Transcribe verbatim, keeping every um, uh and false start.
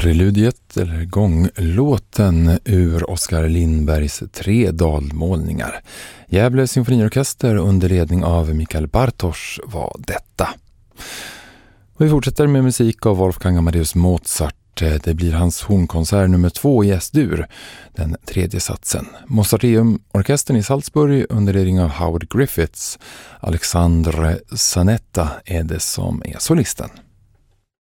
Preludiet eller gånglåten ur Oskar Lindbergs tre dalmålningar. Gävle symfoniorkester under ledning av Mikael Bartosz var detta. Och vi fortsätter med musik av Wolfgang Amadeus Mozart. Det blir hans hornkonsert nummer två i S-dur, den tredje satsen. Mozarteum-orkestern i Salzburg under ledning av Howard Griffiths. Alexandre Sanetta är det som är solisten.